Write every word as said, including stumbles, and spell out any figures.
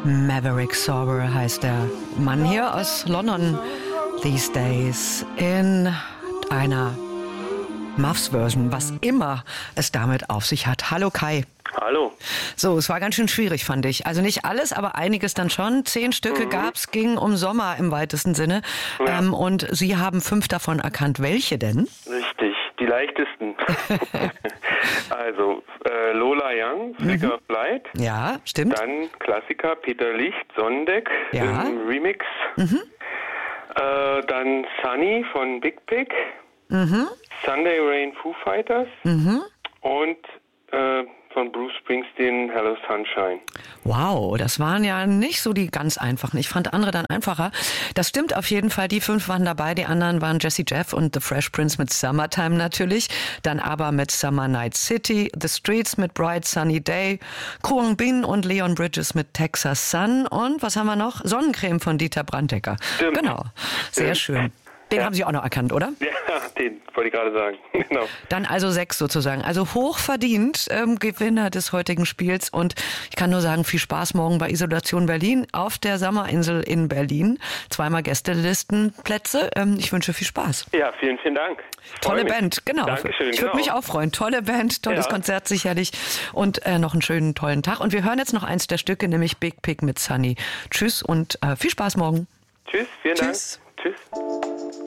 Maverick Saber heißt der Mann hier aus London these days in einer Muffs-Version, was immer es damit auf sich hat. Hallo Kai. Hallo. So, es war ganz schön schwierig, fand ich. Also nicht alles, aber einiges dann schon. Zehn Stücke mhm. gab's, ging um Sommer im weitesten Sinne. Ja. Ähm, und Sie haben fünf davon erkannt. Welche denn? Richtig, die leichtesten. also äh, Lola Young, Figure mhm. of Light. Ja, stimmt. Dann Klassiker, Peter Licht, Sonnendeck ja. im Remix. Mhm. Äh, dann Sunny von Big Pig. Mhm. Sunday Rain, Foo Fighters. Mhm. Und äh, von Bruce Springsteen, Hello Sunshine. Wow, das waren ja nicht so die ganz einfachen. Ich fand andere dann einfacher. Das stimmt auf jeden Fall. Die fünf waren dabei. Die anderen waren Jessie Jeff und The Fresh Prince mit Summertime natürlich. Dann aber mit Summer Night City, The Streets mit Bright Sunny Day, Kwon Bin und Leon Bridges mit Texas Sun. Und was haben wir noch? Sonnencreme von Dieter Brandtecker. Stimmt. Genau, sehr Stimmt. schön. Den ja. haben Sie auch noch erkannt, oder? Ja, den wollte ich gerade sagen. Genau. Dann also sechs sozusagen. Also hochverdient ähm, Gewinner des heutigen Spiels. Und ich kann nur sagen, viel Spaß morgen bei Isolation Berlin auf der Sommerinsel in Berlin. Zweimal Gästelistenplätze. Ähm, ich wünsche viel Spaß. Ja, vielen, vielen Dank. Tolle mich. Band, genau. Dankeschön, ich würde genau. mich auch freuen. Tolle Band, tolles ja. Konzert sicherlich. Und äh, noch einen schönen, tollen Tag. Und wir hören jetzt noch eins der Stücke, nämlich Big Pig mit Sunny. Tschüss und äh, viel Spaß morgen. Tschüss, vielen Tschüss. Dank. Tschüss.